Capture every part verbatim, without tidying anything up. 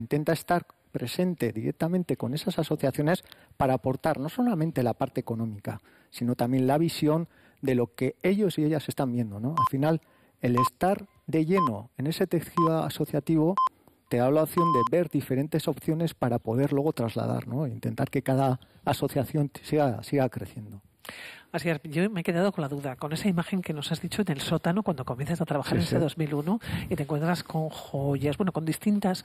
intenta estar presente directamente con esas asociaciones para aportar no solamente la parte económica, sino también la visión de lo que ellos y ellas están viendo, ¿no? Al final, el estar de lleno en ese tejido asociativo te da la opción de ver diferentes opciones para poder luego trasladar, ¿no? Intentar que cada asociación siga, siga creciendo. Así es, yo me he quedado con la duda, con esa imagen que nos has dicho en el sótano cuando comienzas a trabajar sí, en ese sí. dos mil uno y te encuentras con joyas, bueno, con distintas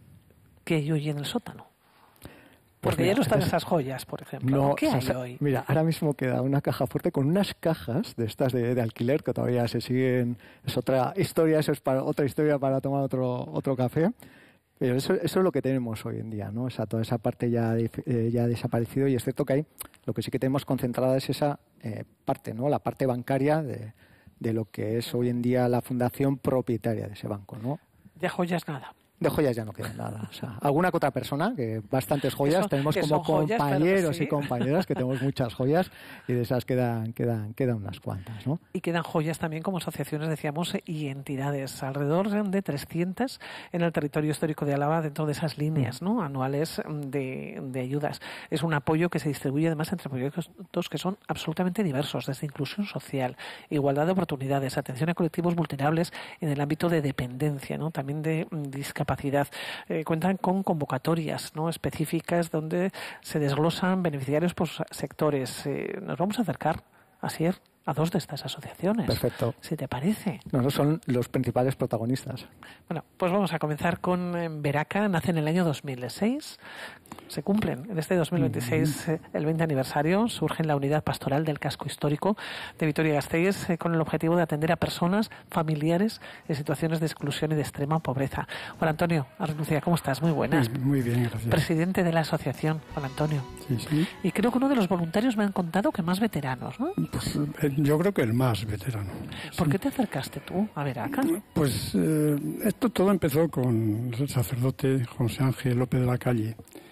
que hay hoy en el sótano. Porque pues mira, ya no están es, esas joyas, por ejemplo. No, ¿Qué hay o sea, hoy? Mira, ahora mismo queda una caja fuerte con unas cajas de estas de, de alquiler que todavía se siguen. Es otra historia, eso es para otra historia para tomar otro otro café. Pero eso, eso es lo que tenemos hoy en día, ¿no? O sea, toda esa parte ya, eh, ya ha desaparecido y es cierto que hay, lo que sí que tenemos concentrada es esa eh, parte, ¿no? La parte bancaria de, de lo que es hoy en día la fundación propietaria de ese banco, ¿no? De joyas nada. De joyas ya no queda nada. O sea, alguna que otra persona, que bastantes joyas, son, tenemos como joyas, compañeros sí. y compañeras que tenemos muchas joyas y de esas quedan, quedan, quedan unas cuantas, ¿no? Y quedan joyas también como asociaciones, decíamos, y entidades, alrededor de trescientas en el territorio histórico de Álava dentro de esas líneas, ¿no? Anuales de, de ayudas. Es un apoyo que se distribuye además entre proyectos que son absolutamente diversos, desde inclusión social, igualdad de oportunidades, atención a colectivos vulnerables en el ámbito de dependencia, ¿no? También de discapacidad. Capacidad. Eh, cuentan con convocatorias, ¿no? específicas donde se desglosan beneficiarios por sectores. Eh, nos vamos a acercar, Asier, a dos de estas asociaciones. Perfecto. ¿Si te parece? No, no son los principales protagonistas. Bueno, pues vamos a comenzar con eh, Veraca. Nace en el año dos mil seis. Se cumplen en este dos mil veintiséis eh, el veinte aniversario. Surge en la unidad pastoral del casco histórico de Vitoria-Gasteiz eh, con el objetivo de atender a personas, familiares en situaciones de exclusión y de extrema pobreza. Juan Antonio Arrenucía, ¿cómo estás? Muy buenas. Muy, muy bien, gracias. Presidente de la asociación, Juan Antonio. Sí, sí. Y creo que uno de los voluntarios me han contado que más veteranos, ¿no? Pues eh, yo creo que el más veterano. ¿Por sí. qué te acercaste tú a Veraca? Pues eh, esto todo empezó con el sacerdote José Ángel López de la Calle,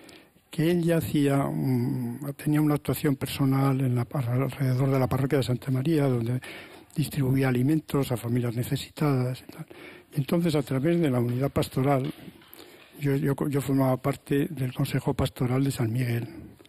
que él ya hacía un, tenía una actuación personal en la, alrededor de la parroquia de Santa María, donde distribuía alimentos a familias necesitadas y tal. Y entonces, a través de la unidad pastoral, yo, yo, yo formaba parte del Consejo Pastoral de San Miguel.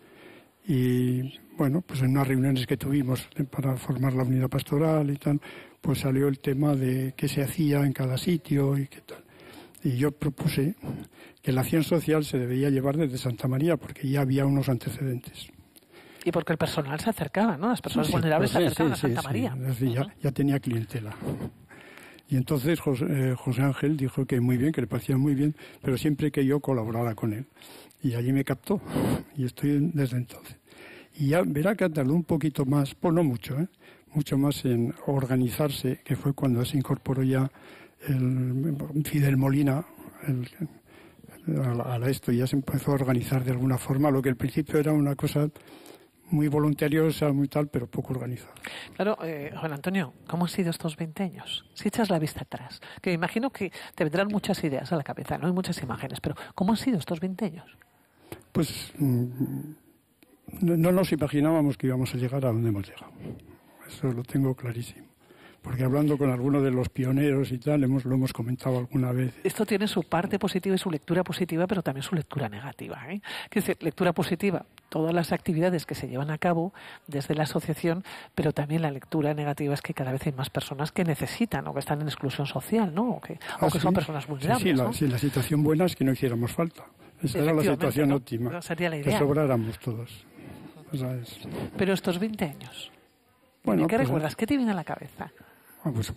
Y bueno, pues en unas reuniones que tuvimos para formar la unidad pastoral y tal, pues salió el tema de qué se hacía en cada sitio y qué tal. Y yo propuse que la acción social se debía llevar desde Santa María, porque ya había unos antecedentes. Y porque el personal se acercaba, ¿no? Las personas sí, vulnerables pues, se acercaban sí, a Santa sí, María. Sí. Es decir, ya, ya tenía clientela. Y entonces José, eh, José Ángel dijo que muy bien, que le parecía muy bien, pero siempre que yo colaborara con él. Y allí me captó, y estoy desde entonces. Y ya verá que tardó un poquito más, pues no mucho, ¿eh? mucho más en organizarse, que fue cuando se incorporó ya el Fidel Molina el, a, a esto, y ya se empezó a organizar de alguna forma, lo que al principio era una cosa muy voluntariosa, muy tal, pero poco organizada. Claro, eh, Juan Antonio, ¿cómo han sido estos veinte años? Si echas la vista atrás, que me imagino que te vendrán muchas ideas a la cabeza, no hay muchas imágenes, pero ¿cómo han sido estos veinte años? Pues mmm, no, no nos imaginábamos que íbamos a llegar a donde hemos llegado. Eso lo tengo clarísimo. Porque hablando con algunos de los pioneros y tal, hemos, lo hemos comentado alguna vez. Esto tiene su parte positiva y su lectura positiva, pero también su lectura negativa, ¿eh? Quiero decir, lectura positiva, todas las actividades que se llevan a cabo desde la asociación, pero también la lectura negativa es que cada vez hay más personas que necesitan o que están en exclusión social, ¿no? O que, ah, o que sí. son personas vulnerables, sí, sí, la, ¿no? sí, la situación buena es que no hiciéramos falta. Esa era la situación ¿no? óptima. Sería la idea. Que sobráramos todos. O sea, es... Pero estos veinte años, bueno, ¿qué pues, recuerdas? ¿Qué te viene a la cabeza? Ah, pues,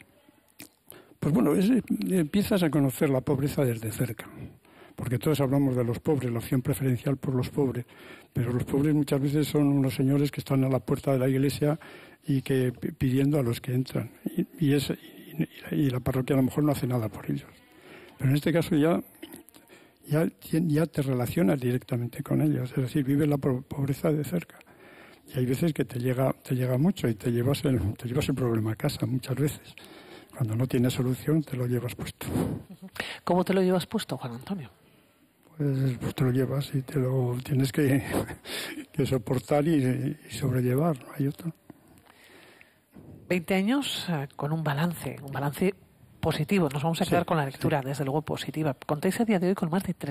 pues bueno, es, empiezas a conocer la pobreza desde cerca, porque todos hablamos de los pobres, la opción preferencial por los pobres, pero los pobres muchas veces son unos señores que están a la puerta de la iglesia y que pidiendo a los que entran, y, y, es, y, y la parroquia a lo mejor no hace nada por ellos. Pero en este caso ya, ya, ya te relacionas directamente con ellos, es decir, vives la pobreza de cerca. Y hay veces que te llega te llega mucho y te llevas el te llevas el problema a casa muchas veces. Cuando no tienes solución te lo llevas puesto. ¿Cómo te lo llevas puesto, Juan Antonio? Pues, pues te lo llevas y te lo tienes que, que soportar y, y sobrellevar, no hay otro. veinte años eh, con un balance, un balance positivo. Nos vamos a quedar sí, con la lectura, sí. Desde luego positiva. Contáis a día de hoy con más de tres